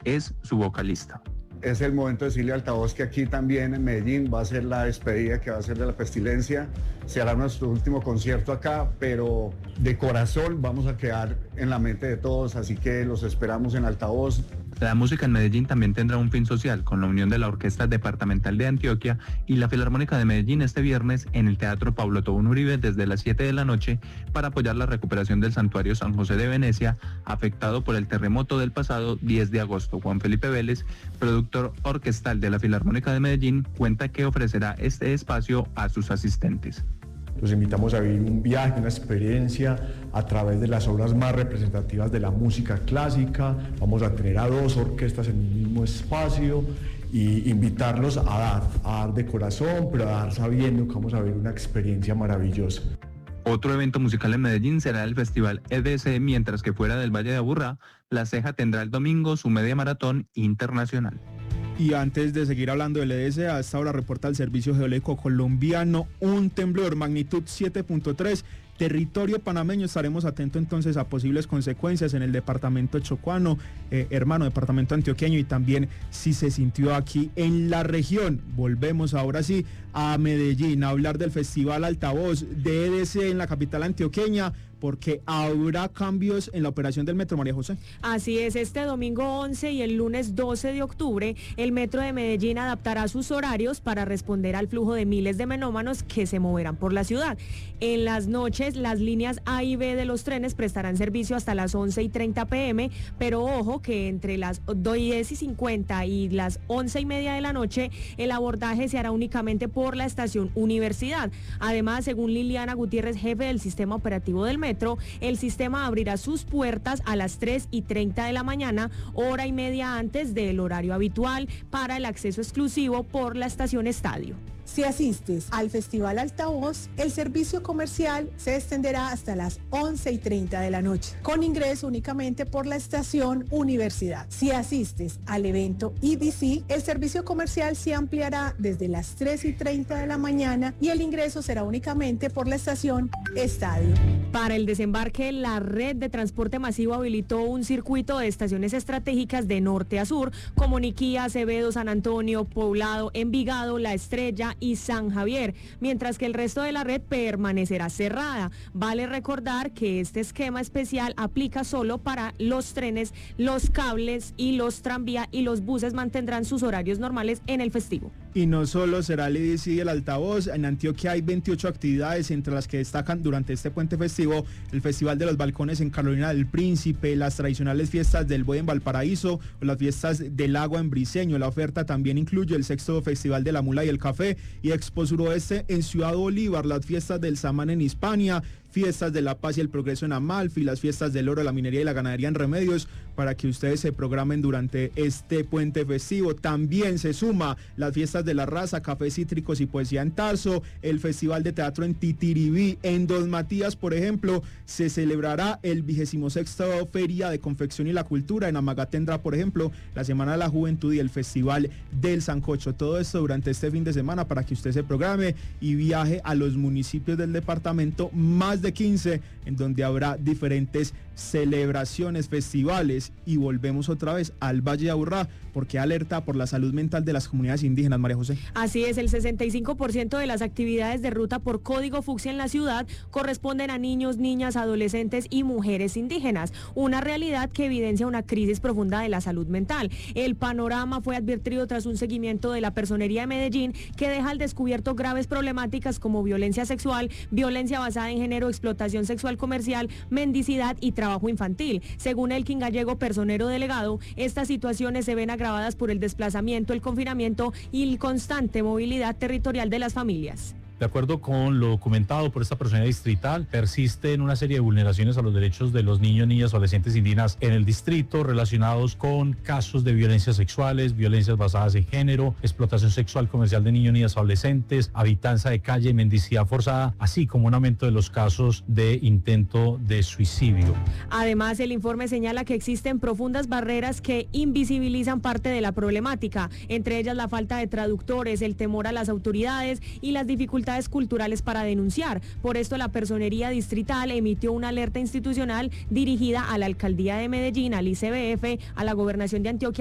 es su vocalista. Es el momento de decirle a Altavoz que aquí también en Medellín va a ser la despedida que va a ser de la Pestilencia. Se hará nuestro último concierto acá, pero de corazón vamos a quedar en la mente de todos, así que los esperamos en Altavoz. La música en Medellín también tendrá un fin social, con la unión de la Orquesta Departamental de Antioquia y la Filarmónica de Medellín este viernes en el Teatro Paulo Tobón Uribe desde las 7 de la noche para apoyar la recuperación del Santuario San José de Venecia, afectado por el terremoto del pasado 10 de agosto. Juan Felipe Vélez, productor orquestal de la Filarmónica de Medellín, cuenta que ofrecerá este espacio a sus asistentes. Los invitamos a vivir un viaje, una experiencia a través de las obras más representativas de la música clásica. Vamos a tener a 2 orquestas en un mismo espacio y invitarlos a dar de corazón, pero a dar sabiendo que vamos a vivir una experiencia maravillosa. Otro evento musical en Medellín será el Festival EDC, mientras que fuera del Valle de Aburrá, La Ceja tendrá el domingo su media maratón internacional. Y antes de seguir hablando del EDC, a esta hora reporta el Servicio Geológico Colombiano un temblor magnitud 7.3, territorio panameño. Estaremos atentos entonces a posibles consecuencias en el departamento chocuano, departamento antioqueño, y también si se sintió aquí en la región. Volvemos ahora sí a Medellín a hablar del Festival Altavoz de EDC en la capital antioqueña, porque habrá cambios en la operación del metro, María José. Así es, este domingo 11 y el lunes 12 de octubre, el metro de Medellín adaptará sus horarios para responder al flujo de miles de melómanos que se moverán por la ciudad. En las noches, las líneas A y B de los trenes prestarán servicio hasta las 11:30 p.m., pero ojo que entre las 10:50 y las 11:30 de la noche, el abordaje se hará únicamente por la estación Universidad. Además, según Liliana Gutiérrez, jefe del sistema operativo del metro, el sistema abrirá sus puertas a las 3:30 de la mañana, hora y media antes del horario habitual, para el acceso exclusivo por la estación Estadio. Si asistes al Festival Altavoz, el servicio comercial se extenderá hasta las 11:30 de la noche, con ingreso únicamente por la estación Universidad. Si asistes al evento EDC, el servicio comercial se ampliará desde las 3:30 de la mañana y el ingreso será únicamente por la estación Estadio. Para el desembarque, la red de transporte masivo habilitó un circuito de estaciones estratégicas de norte a sur, como Niquía, Acevedo, San Antonio, Poblado, Envigado, La Estrella y San Javier, mientras que el resto de la red permanecerá cerrada. Vale recordar que este esquema especial aplica solo para los trenes, los cables y los tranvía, y los buses mantendrán sus horarios normales en el festivo. Y no solo será el EDC y el Altavoz, en Antioquia hay 28 actividades, entre las que destacan durante este puente festivo el Festival de los Balcones en Carolina del Príncipe, las tradicionales fiestas del Buey en Valparaíso o las fiestas del Agua en Briceño. La oferta también incluye el 6º Festival de la Mula y el Café y Expo Suroeste en Ciudad Bolívar, las fiestas del Samán en Hispania, fiestas de la paz y el progreso en Amalfi, las fiestas del oro, la minería y la ganadería en Remedios, para que ustedes se programen durante este puente festivo. También se suma las fiestas de la raza, café cítricos y poesía en Tarso, el festival de teatro en Titiribí. En Don Matías, por ejemplo, se celebrará el 26º Feria de Confección y la Cultura. En Amagá tendrá, por ejemplo, la Semana de la Juventud y el Festival del Sancocho. Todo esto durante este fin de semana para que usted se programe y viaje a los municipios del departamento, más de 15, en donde habrá diferentes celebraciones, festivales. Y volvemos otra vez al Valle de Aburrá, porque alerta por la salud mental de las comunidades indígenas, María José. Así es, el 65% de las actividades de ruta por código fucsia en la ciudad corresponden a niños, niñas, adolescentes y mujeres indígenas, una realidad que evidencia una crisis profunda de la salud mental. El panorama fue advertido tras un seguimiento de la Personería de Medellín, que deja al descubierto graves problemáticas como violencia sexual, violencia basada en género, explotación sexual comercial, mendicidad y trabajo infantil. Según Elkin Gallego, personero delegado, estas situaciones se ven agravadas por el desplazamiento, el confinamiento y la constante movilidad territorial de las familias. De acuerdo con lo documentado por esta Personería Distrital, persisten una serie de vulneraciones a los derechos de los niños, niñas, adolescentes indígenas en el distrito, relacionados con casos de violencias sexuales, violencias basadas en género, explotación sexual comercial de niños, niñas, adolescentes, habitanza de calle, mendicidad forzada, así como un aumento de los casos de intento de suicidio. Además, el informe señala que existen profundas barreras que invisibilizan parte de la problemática, entre ellas la falta de traductores, el temor a las autoridades y las dificultades culturales para denunciar. Por esto, la Personería Distrital emitió una alerta institucional dirigida a la Alcaldía de Medellín, al ICBF, a la Gobernación de Antioquia